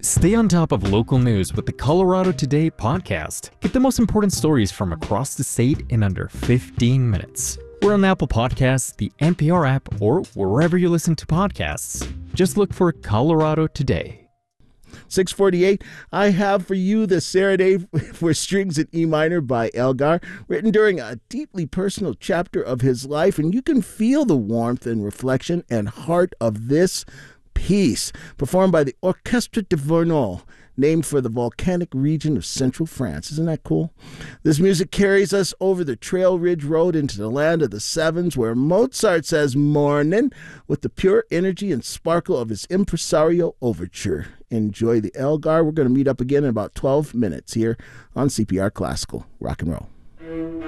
Stay on top of local news with the Colorado Today podcast. Get the most important stories from across the state in under 15 minutes. We're on Apple Podcasts, the NPR app, or wherever you listen to podcasts. Just look for Colorado Today. 648, I have for you the Serenade for Strings in E minor by Elgar, written during a deeply personal chapter of his life, and you can feel the warmth and reflection and heart of this piece, performed by the Orchestre de Vernon, named for the volcanic region of central France. Isn't that cool? This music carries us over the Trail Ridge Road into the land of the sevens, where Mozart says morning with the pure energy and sparkle of his impresario overture. Enjoy the Elgar. We're going to meet up again in about 12 minutes here on CPR Classical Rock and Roll.